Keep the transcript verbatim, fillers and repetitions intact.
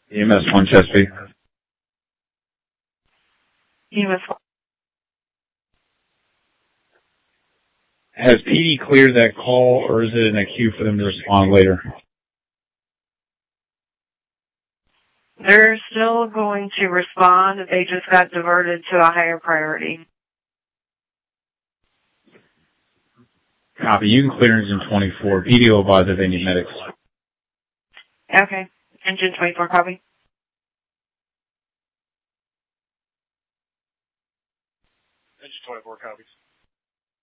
E M S one Chesapeake. E M S one. Has P D cleared that call, or is it in a queue for them to respond later? They're still going to respond. They just got diverted to a higher priority. Copy. You can clear engine twenty-four. P D will advise that they need medics. Okay. Engine twenty-four, copy. Engine twenty-four copies.